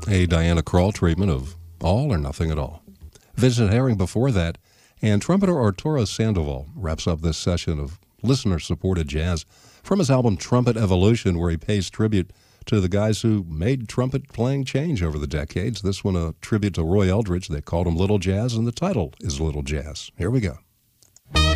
a Diana Krall treatment of All or Nothing at All. Vincent Herring before that, and trumpeter Arturo Sandoval wraps up this session of listener-supported jazz from his album Trumpet Evolution, where he pays tribute to the guys who made trumpet playing change over the decades. This one a tribute to Roy Eldridge. They called him Little Jazz, and the title is Little Jazz. Here we go.